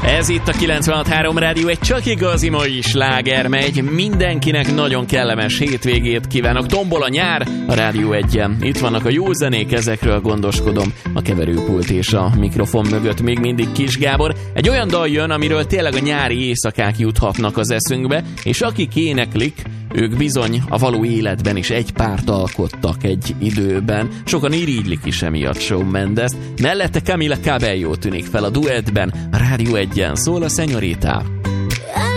Ez itt a 96.3 Rádió, egy csak igazi mai sláger megy. Mindenkinek nagyon kellemes hétvégét kívánok. Tombol a nyár a Rádió 1-en. Itt vannak a jó zenék, ezekről gondoskodom. A keverőpult és a mikrofon mögött még mindig Kis Gábor. Egy olyan dal jön, amiről tényleg a nyári éjszakák juthatnak az eszünkbe, és akik éneklik, ők bizony a való életben is egy párt alkottak egy időben. Sokan irigylik is emiatt Shawn Mendes. Mellette Camila Cabello tűnik fel a duettben. A Rádió 1-en szól a Señorita.